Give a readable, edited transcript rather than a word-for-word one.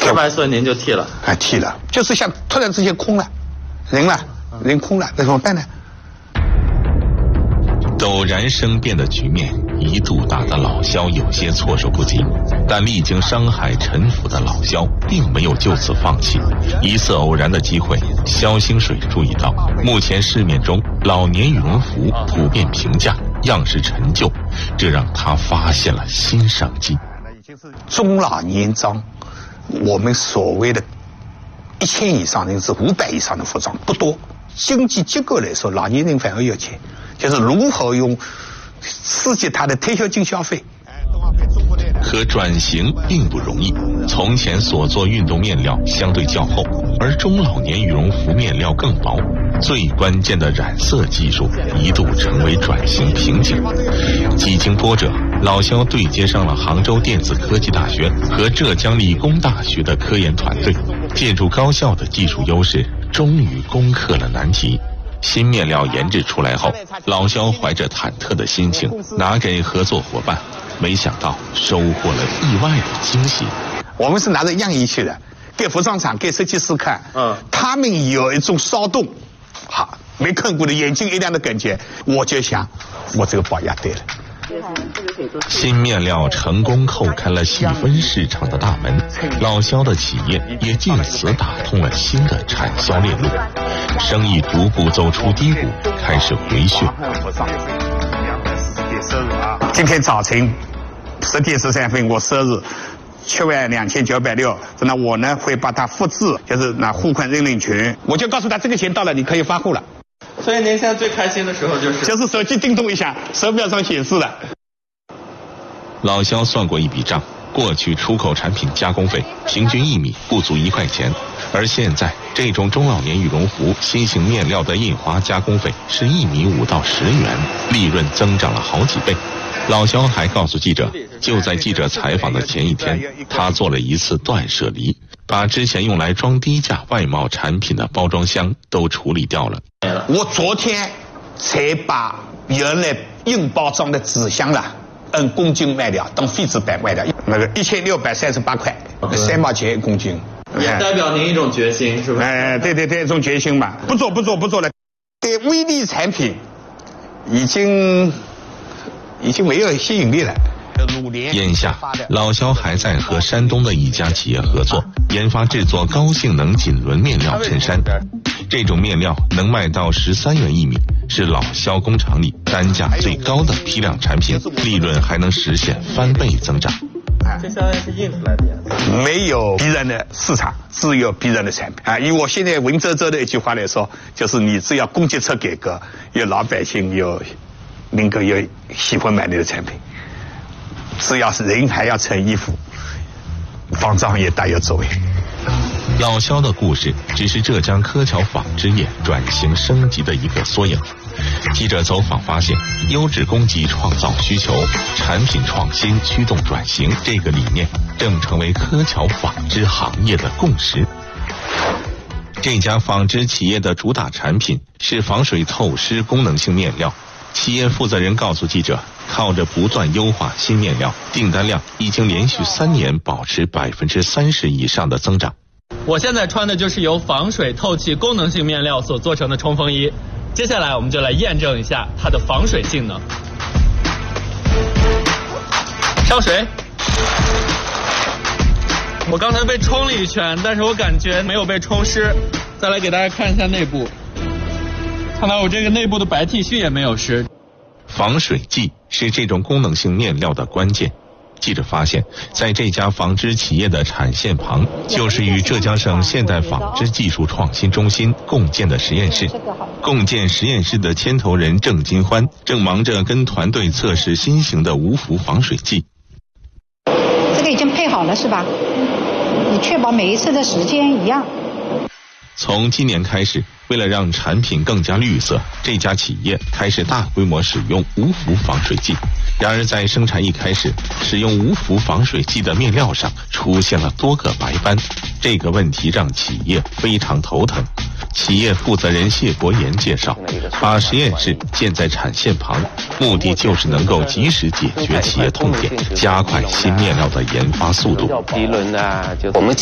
200岁您就剃了？ 剃了，就是像突然之间空了，人空了，那怎么办呢？ 陡然生变的局面一度打得老萧有些措手不及，但历经山海沉浮的老萧并没有就此放弃。一次偶然的机会，萧兴水注意到目前市面中老年羽绒服普遍平价，样式陈旧，这让他发现了新商机。 中老年装，我们所谓的1000以上甚至500以上的服装不多，经济结构来说，老年人反而有钱，就是如何用刺激他的退休金消费。 可转型并不容易，从前所做运动面料相对较厚，而中老年羽绒服面料更薄，最关键的染色技术一度成为转型瓶颈。几经波折，老萧对接上了杭州电子科技大学和浙江理工大学的科研团队，借助高校的技术优势，终于攻克了难题。新面料研制出来后，老萧怀着忐忑的心情拿给合作伙伴，没想到收获了意外的惊喜。 我们是拿着样衣去的，给服装厂、给设计师看，他们有一种骚动，好没看过的眼睛一亮的感觉，我就想，我这个保压对了。 新面料成功叩开了细分市场的大门，老萧的企业也借此打通了新的产销链路，生意逐步走出低谷，开始回血。 今天早晨10点13分，我收入72960，那我呢会把它复制，就是拿付款认领群，我就告诉他这个钱到了，你可以发货了。 所以您现在最开心的时候就是手机叮咚一下，手表上显示了。 老萧算过一笔账，过去出口产品加工费平均1米不足1块钱，而现在这种中老年羽绒服新型面料的印花加工费是1米5到10元，利润增长了好几倍。老萧还告诉记者，就在记者采访的前一天，他做了一次断舍离，把之前用来装低价外贸产品的包装箱都处理掉了。 我昨天才把原来硬包装的纸箱了按公斤卖掉，当废纸板卖掉，那个1638块，3毛钱1公斤， 也代表您一种决心，是吧？ 对，一种决心嘛，不做了。对微利产品已经没有吸引力了。 眼下，老萧还在和山东的一家企业合作，研发制作高性能锦纶面料衬衫。这种面料能卖到13元1米，是老萧工厂里单价最高的批量产品，利润还能实现翻倍增长。 这相当于是印出来的颜色， 没有逼人的市场，只有逼人的产品以我现在文绉绉的一句话来说，就是你只要供给侧改革，有老百姓能够有喜欢买你的产品，只要是人还要穿衣服，纺织行业大有作为。 老萧的故事只是浙江柯桥纺织业转型升级的一个缩影。记者走访发现，优质供给创造需求，产品创新驱动转型这个理念正成为柯桥纺织行业的共识。这家纺织企业的主打产品是防水透湿功能性面料。企业负责人告诉记者，靠着不断优化新面料，订单量已经连续3年保持30%以上的增长。 我现在穿的就是由防水透气功能性面料所做成的冲锋衣，接下来我们就来验证一下它的防水性能。上水。我刚才被冲了一圈，但是我感觉没有被冲湿。再来给大家看一下内部，看到我这个内部的白 T 恤也没有湿。 防水剂是这种功能性面料的关键。记者发现，在这家纺织企业的产线旁，就是与浙江省现代纺织技术创新中心共建的实验室。共建实验室的牵头人郑金欢正忙着跟团队测试新型的无氟防水剂。 这个已经配好了是吧？你确保每一次的时间一样。 从今年开始，为了让产品更加绿色，这家企业开始大规模使用无氟防水剂。然而在生产一开始，使用无氟防水剂的面料上出现了多个白斑，这个问题让企业非常头疼。企业负责人谢国岩介绍，把实验室建在产线旁，目的就是能够及时解决企业痛点，加快新面料的研发速度。 我们